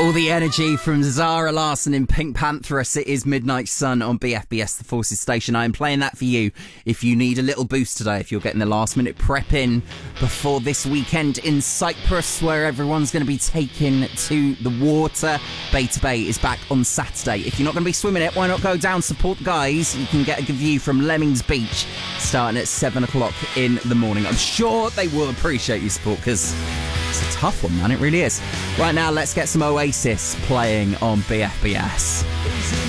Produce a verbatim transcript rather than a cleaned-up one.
All the energy from Zara Larsson in Pink Pantheress. It is Midnight Sun on B F B S, the Forces station. I am playing that for you if you need a little boost today, if you're getting the last minute prep in before this weekend in Cyprus, where everyone's going to be taken to the water. Beta Bay is back on Saturday. If you're not going to be swimming it, why not go down, support the guys? You can get a good view from Lemmings Beach starting at seven o'clock in the morning. I'm sure they will appreciate your support, because it's a tough one, man. It really is. Right now, let's get some Oasis playing on B F B S.